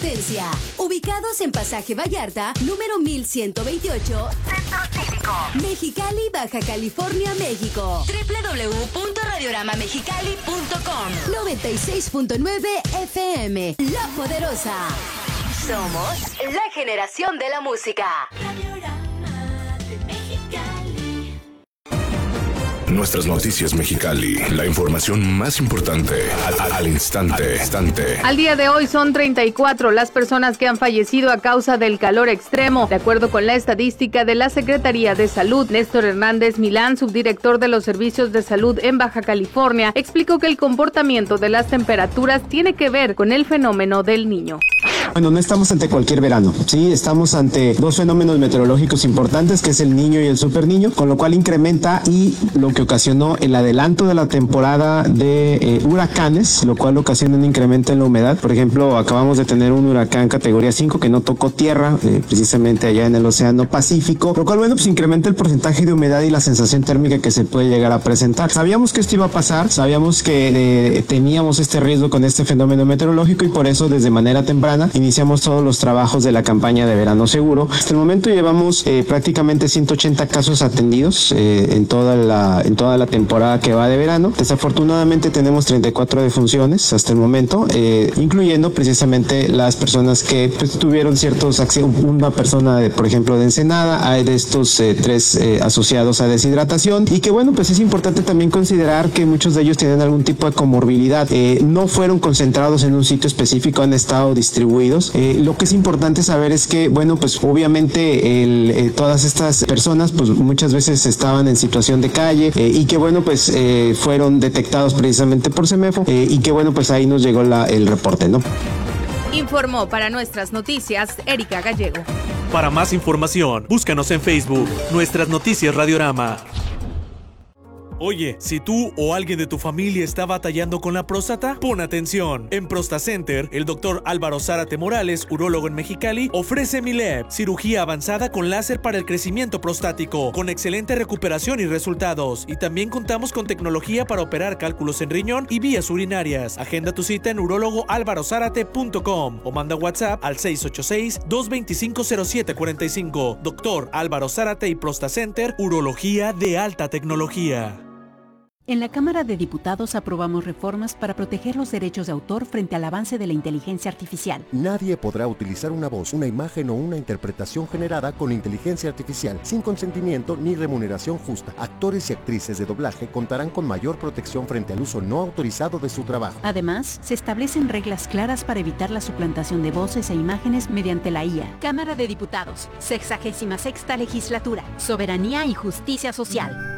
Resistencia. Ubicados en Pasaje Vallarta, número 1128, Centro Cívico, Mexicali, Baja California, México. www.radioramamexicali.com. 96.9 FM. La Poderosa. Somos la generación de la música. Nuestras noticias Mexicali, la información más importante al instante. Al día de hoy son 34 las personas que han fallecido a causa del calor extremo. De acuerdo con la estadística de la Secretaría de Salud, Néstor Hernández Milán, subdirector de los servicios de salud en Baja California, explicó que el comportamiento de las temperaturas tiene que ver con el fenómeno del Niño. Bueno, no estamos ante cualquier verano, ¿sí? Estamos ante dos fenómenos meteorológicos importantes, que es el Niño y el Super Niño, con lo cual incrementa y lo que ocasionó el adelanto de la temporada de huracanes, lo cual ocasiona un incremento en la humedad. Por ejemplo, acabamos de tener un huracán categoría 5 que no tocó tierra, precisamente allá en el Océano Pacífico, lo cual, bueno, pues incrementa el porcentaje de humedad y la sensación térmica que se puede llegar a presentar. Sabíamos que esto iba a pasar, sabíamos que teníamos este riesgo con este fenómeno meteorológico y por eso desde manera temprana iniciamos todos los trabajos de la campaña de verano seguro. Hasta el momento llevamos prácticamente 180 casos atendidos en toda la temporada que va de verano. Desafortunadamente tenemos 34 defunciones hasta el momento, incluyendo precisamente las personas que pues, tuvieron ciertos accidentes. Una persona, por ejemplo, de Ensenada, hay de estos 3 asociados a deshidratación y que bueno, pues es importante también considerar que muchos de ellos tienen algún tipo de comorbilidad. No fueron concentrados en un sitio específico, han estado distribuidos. Lo que es importante saber es que, bueno, pues obviamente todas estas personas pues muchas veces estaban en situación de calle y que bueno, pues fueron detectados precisamente por CEMEFO y que bueno, pues ahí nos llegó el reporte, ¿no? Informó para Nuestras Noticias Erika Gallego. Para más información, búscanos en Facebook, Nuestras Noticias Radiorama. Oye, si tú o alguien de tu familia está batallando con la próstata, pon atención. En ProstaCenter, el doctor Álvaro Zárate Morales, urólogo en Mexicali, ofrece MILEP, cirugía avanzada con láser para el crecimiento prostático, con excelente recuperación y resultados. Y también contamos con tecnología para operar cálculos en riñón y vías urinarias. Agenda tu cita en urólogoalvarozárate.com o manda WhatsApp al 686-225-0745. Doctor Álvaro Zárate y ProstaCenter, urología de alta tecnología. En la Cámara de Diputados aprobamos reformas para proteger los derechos de autor frente al avance de la inteligencia artificial. Nadie podrá utilizar una voz, una imagen o una interpretación generada con inteligencia artificial sin consentimiento ni remuneración justa. Actores y actrices de doblaje contarán con mayor protección frente al uso no autorizado de su trabajo. Además, se establecen reglas claras para evitar la suplantación de voces e imágenes mediante la IA. Cámara de Diputados, 66ª Legislatura, Soberanía y Justicia Social.